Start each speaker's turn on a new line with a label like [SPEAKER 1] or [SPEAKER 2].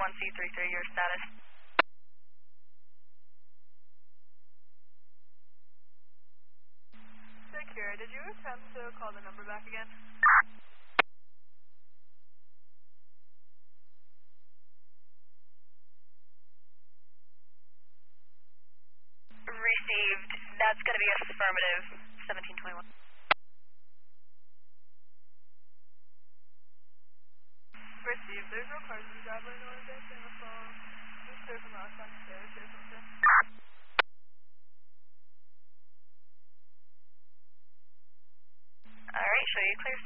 [SPEAKER 1] C33, your status.
[SPEAKER 2] Secure, did you attempt to call the number back again?
[SPEAKER 1] Received. That's going to be affirmative, 1721.
[SPEAKER 2] Received. There's no cars in the driveway, no one's answering the phone. Just clear from us on stairs or something.
[SPEAKER 1] Alright, show you clear.